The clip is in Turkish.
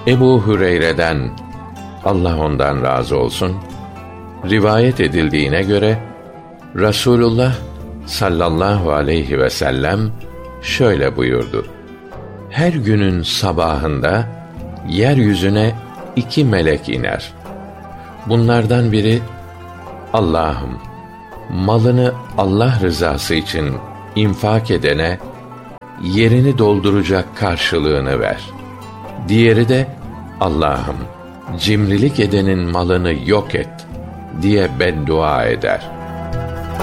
Ebu Hüreyre'den, Allah ondan razı olsun, rivayet edildiğine göre Rasulullah sallallahu aleyhi ve sellem şöyle buyurdu: her günün sabahında yeryüzüne 2 melek iner. Bunlardan biri, Allah'ım, malını Allah rızası için infak edene yerini dolduracak karşılığını ver. Diğeri de, Allah'ım, cimrilik edenin malını yok et diye beddua eder.